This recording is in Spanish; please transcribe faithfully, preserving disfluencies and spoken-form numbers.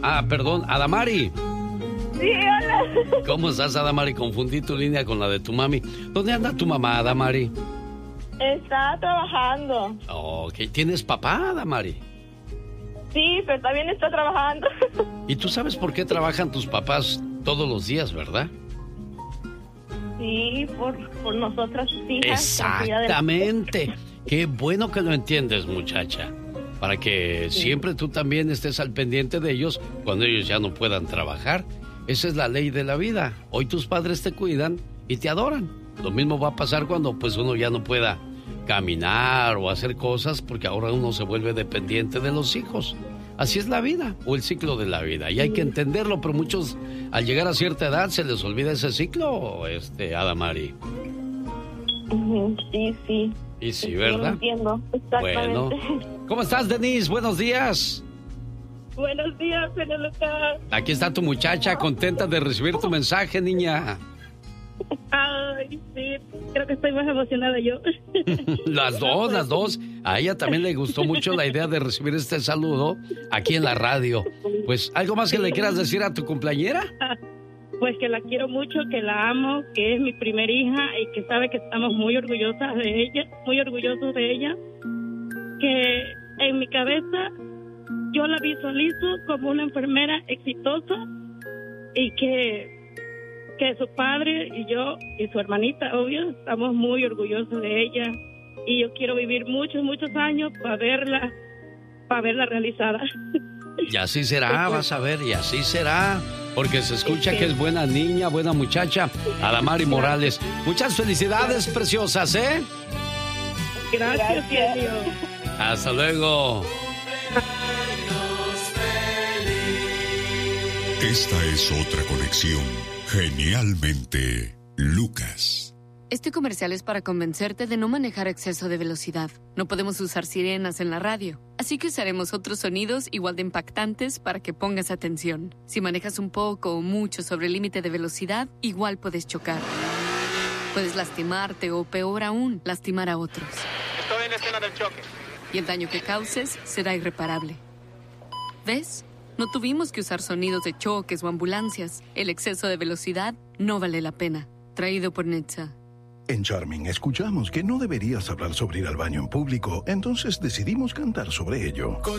Ah, perdón, Adamari. Sí, hola. ¿Cómo estás, Adamari? Confundí tu línea con la de tu mami. ¿Dónde anda tu mamá, Adamari? Está trabajando. Ok, ¿tienes papá, Adamari? Sí, pero también está trabajando. ¿Y tú sabes por qué trabajan tus papás todos los días, verdad? Sí, por, por nosotras sus hijas. Exactamente. Qué bueno que lo entiendes, muchacha. Para que sí. siempre tú también estés al pendiente de ellos cuando ellos ya no puedan trabajar. Esa es la ley de la vida. Hoy tus padres te cuidan y te adoran. Lo mismo va a pasar cuando pues uno ya no pueda caminar o hacer cosas, porque ahora uno se vuelve dependiente de los hijos. Así es la vida, o el ciclo de la vida, y hay que entenderlo, pero muchos al llegar a cierta edad se les olvida ese ciclo, este, Adamari. Sí, sí. Y sí, ¿verdad? Lo entiendo, exactamente. Bueno, ¿cómo estás, Denise? Buenos días. Buenos días, Penelope. Aquí está tu muchacha, contenta de recibir tu mensaje, niña. Ay, sí, creo que estoy más emocionada yo. Las dos, las dos. A ella también le gustó mucho la idea de recibir este saludo aquí en la radio. Pues, ¿algo más que le quieras decir a tu cumpleañera? Pues que la quiero mucho, que la amo, que es mi primer hija y que sabe que estamos muy orgullosas de ella, muy orgullosos de ella. Que en mi cabeza yo la visualizo como una enfermera exitosa y que... que su padre y yo y su hermanita, obvio, estamos muy orgullosos de ella y yo quiero vivir muchos, muchos años para verla, para verla realizada. Y así será, vas a ver, y así será, porque se escucha que es buena niña, buena muchacha, Adamari Morales. Muchas felicidades, preciosas, ¿eh? Gracias, genio. Hasta luego. Esta es otra conexión. Genialmente, Lucas. Este comercial es para convencerte de no manejar a exceso de velocidad. No podemos usar sirenas en la radio, así que usaremos otros sonidos igual de impactantes para que pongas atención. Si manejas un poco o mucho sobre el límite de velocidad, igual puedes chocar. Puedes lastimarte o, peor aún, lastimar a otros. Estoy en la escena del choque. Y el daño que causes será irreparable. ¿Ves? No tuvimos que usar sonidos de choques o ambulancias. El exceso de velocidad no vale la pena. Traído por Netza. En Charming escuchamos que no deberías hablar sobre ir al baño en público, entonces decidimos cantar sobre ello.